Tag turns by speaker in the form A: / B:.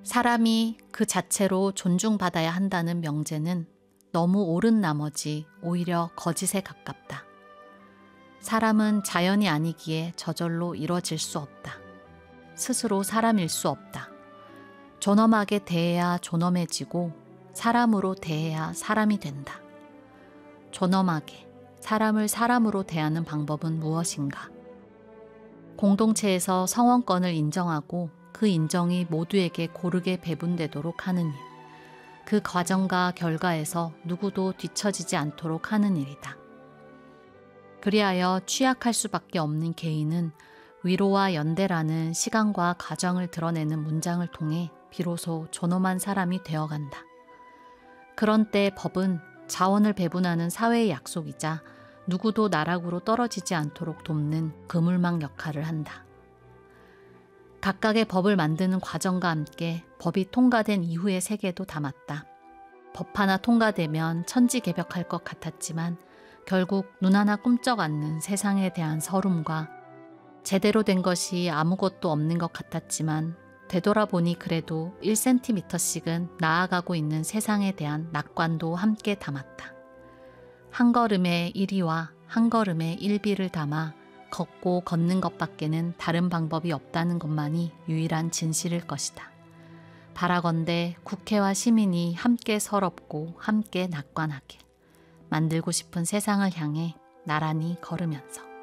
A: 사람이 그 자체로 존중받아야 한다는 명제는 너무 옳은 나머지 오히려 거짓에 가깝다. 사람은 자연이 아니기에 저절로 이뤄질 수 없다. 스스로 사람일 수 없다. 존엄하게 대해야 존엄해지고 사람으로 대해야 사람이 된다. 존엄하게 사람을 사람으로 대하는 방법은 무엇인가? 공동체에서 성원권을 인정하고 그 인정이 모두에게 고르게 배분되도록 하는 일. 그 과정과 결과에서 누구도 뒤처지지 않도록 하는 일이다. 그리하여 취약할 수밖에 없는 개인은 위로와 연대라는 시간과 과정을 드러내는 문장을 통해 비로소 존엄한 사람이 되어간다. 그런 때 법은 자원을 배분하는 사회의 약속이자 누구도 나락으로 떨어지지 않도록 돕는 그물망 역할을 한다. 각각의 법을 만드는 과정과 함께 법이 통과된 이후의 세계도 담았다. 법 하나 통과되면 천지개벽할 것 같았지만 결국 눈 하나 꿈쩍 않는 세상에 대한 서름과 제대로 된 것이 아무것도 없는 것 같았지만 되돌아보니 그래도 1cm씩은 나아가고 있는 세상에 대한 낙관도 함께 담았다. 한 걸음의 1위와 한 걸음의 1비를 담아 걷고 걷는 것밖에는 다른 방법이 없다는 것만이 유일한 진실일 것이다. 바라건대 국회와 시민이 함께 서럽고 함께 낙관하게 만들고 싶은 세상을 향해 나란히 걸으면서